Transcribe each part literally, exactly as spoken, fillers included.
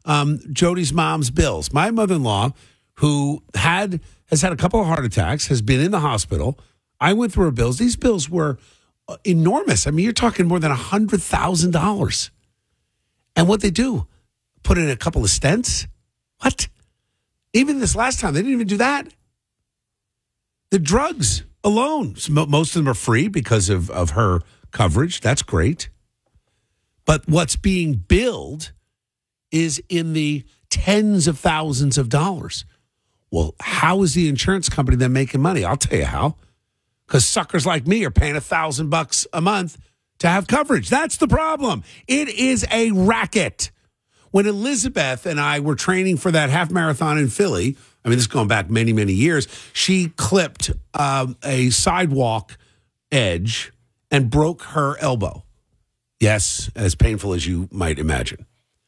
um, Jody's mom's bills. My mother-in-law, who had has had a couple of heart attacks, has been in the hospital. I went through her bills. These bills were enormous. I mean, you're talking more than one hundred thousand dollars. And what they do, put in a couple of stents? What? Even this last time, they didn't even do that. The drugs alone, most of them are free because of, of her coverage. That's great. But what's being billed is in the tens of thousands of dollars. Well, how is the insurance company then making money? I'll tell you how. Because suckers like me are paying a thousand bucks a month to have coverage. That's the problem. It is a racket. When Elizabeth and I were training for that half marathon in Philly, I mean, this is going back many, many years, she clipped um, a sidewalk edge and broke her elbow. Yes, as painful as you might imagine.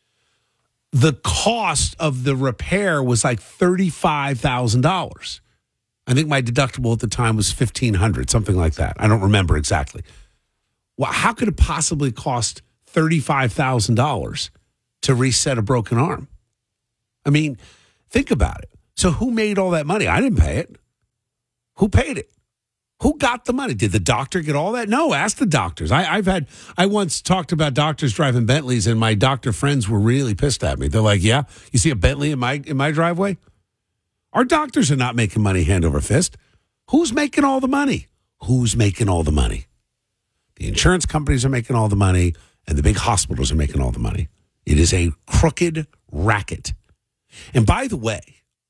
The cost of the repair was like thirty-five thousand dollars. I think my deductible at the time was fifteen hundred dollars, something like that. I don't remember exactly. Well, how could it possibly cost thirty-five thousand dollars to reset a broken arm? I mean, think about it. So who made all that money? I didn't pay it. Who paid it? Who got the money? Did the doctor get all that? No, ask the doctors. I, I've had, I once talked about doctors driving Bentleys, and my doctor friends were really pissed at me. They're like, yeah, you see a Bentley in my in my driveway? Our doctors are not making money hand over fist. Who's making all the money? Who's making all the money? The insurance companies are making all the money, and the big hospitals are making all the money. It is a crooked racket. And by the way,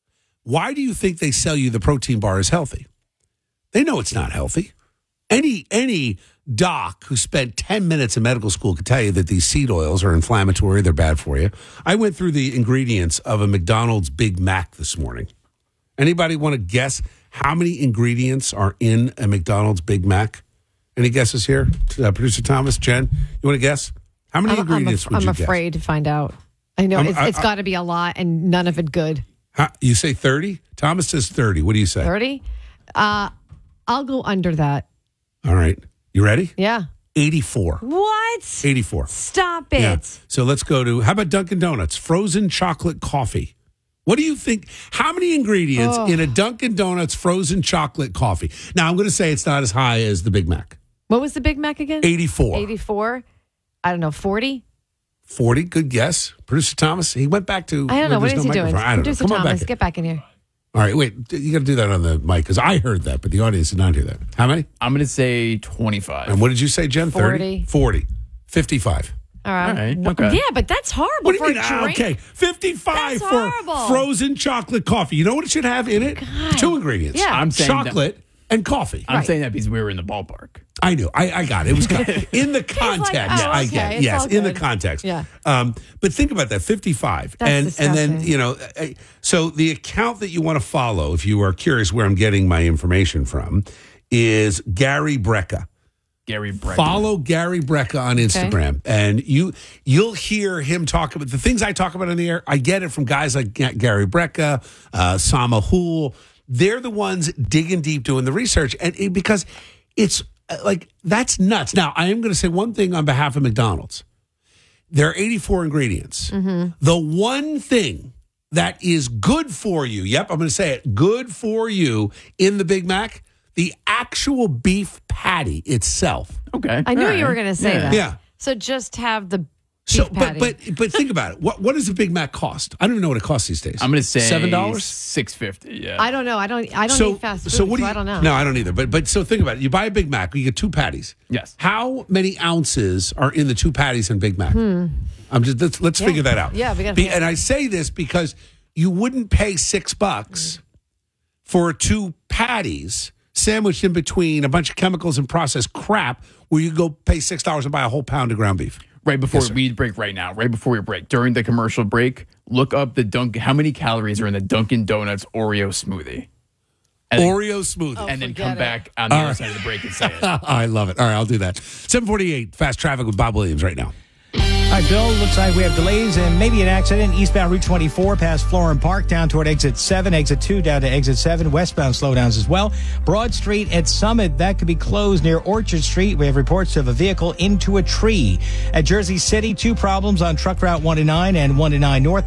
why do you think they sell you the protein bar as healthy? They know it's not healthy. Any any doc who spent ten minutes in medical school could tell you that these seed oils are inflammatory, they're bad for you. I went through the ingredients of a McDonald's Big Mac this morning. Anybody want to guess how many ingredients are in a McDonald's Big Mac? Any guesses here? Uh, Producer Thomas, Jen, you want to guess? How many I'm, ingredients I'm af- would you I'm guess? afraid to find out. I know I'm, it's, I, it's I, got to be a lot and none of it good. How, you say thirty? Thomas says thirty. What do you say? thirty? Uh, I'll go under that. All right. You ready? Yeah. eighty-four. What? eighty-four. Stop it. Yeah. So let's go to, how about Dunkin' Donuts? Frozen chocolate coffee. What do you think? How many ingredients Oh. in a Dunkin' Donuts frozen chocolate coffee? Now, I'm going to say it's not as high as the Big Mac. What was the Big Mac again? eighty-four. eighty-four? I don't know, forty? forty, good guess. Producer Thomas, he went back to. I don't know. What there's is no he doing? microphone. I don't Producer know. Come on Thomas, back. get back in here. All right, wait. You got to do that on the mic because I heard that, but the audience did not hear that. How many? I'm going to say twenty-five. And what did you say, Jen? forty. thirty? forty. fifty-five. All right. All right, Well, okay. Yeah, but that's horrible What do for you mean? a Ah, drink. okay, fifty-five That's for horrible. frozen chocolate coffee. You know what it should have in it? God. Two ingredients. Yeah. I'm saying chocolate and coffee. I'm Right. saying that because we were in the ballpark. I knew. I, I got it. It was con- in the context. oh, I okay, get it. it's Yes, all in the good. context. Yeah. Um, but think about that. fifty-five, That's and and then disgusting. you know. uh, So the account that you want to follow, if you are curious where I'm getting my information from, is Gary Brecka. Gary Brecken. Follow Gary Brecka on Instagram, and you you'll hear him talk about the things I talk about on the air. I get it from guys like Ga- Gary Brecka, uh, Sama Hool. They're the ones digging deep, doing the research, and it, because it's uh, like that's nuts. Now, I am going to say one thing on behalf of McDonald's. There are eighty-four ingredients. The one thing that is good for you, yep, I'm going to say it, good for you in the Big Mac, the actual beef patty itself. Okay. I knew All you were right. going to say Yeah. that. Yeah. So just have the beef So, but patty. but but think about it. What what does a Big Mac cost? I don't even know what it costs these days. I'm going to say seven dollars. six fifty. Yeah. I don't know. I don't. I don't So eat fast food, so what do so you? I don't know. No, I don't either. But but so think about it. You buy a Big Mac, you get two patties. Yes. How many ounces are in the two patties in Big Mac? I'm just let's, let's Yeah. figure that out. Yeah, we gotta Be, figure it and I say this because you wouldn't pay six bucks for two patties sandwiched in between a bunch of chemicals and processed crap, where you go pay six dollars and buy a whole pound of ground beef. Right before Yes, sir. we break right now, right before we break, during the commercial break, look up the Dunkin', how many calories are in the Dunkin' Donuts Oreo smoothie? And then, Oreo smoothie. and then forget come it. back on the other side of the break and say it. I love it. All right, I'll do that. seven forty-eight, fast traffic with Bob Williams right now. All right, Bill, looks like we have delays and maybe an accident eastbound Route twenty-four past Florham Park down toward exit seven, exit two down to exit seven, westbound slowdowns as well. Broad Street at Summit, that could be closed near Orchard Street. We have reports of a vehicle into a tree. At Jersey City, two problems on truck route one to nine and one to nine north.